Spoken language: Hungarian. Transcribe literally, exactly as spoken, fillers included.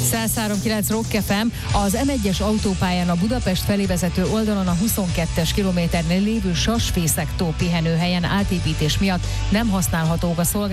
száz három egész kilenc Rock ef em. Az em egyes autópályán a Budapest felé vezető oldalon a huszonkettes kilométernél lévő Sasfészek tó pihenőhelyen átépítés miatt nem használhatók a szolgáltatások.